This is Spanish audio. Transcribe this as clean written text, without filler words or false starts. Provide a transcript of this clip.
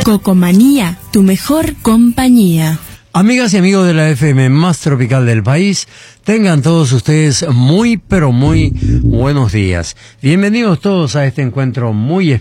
Cocomanía, tu mejor compañía. Amigas y amigos de la FM más tropical del país, tengan todos ustedes muy, pero muy buenos días. Bienvenidos todos a este encuentro muy especial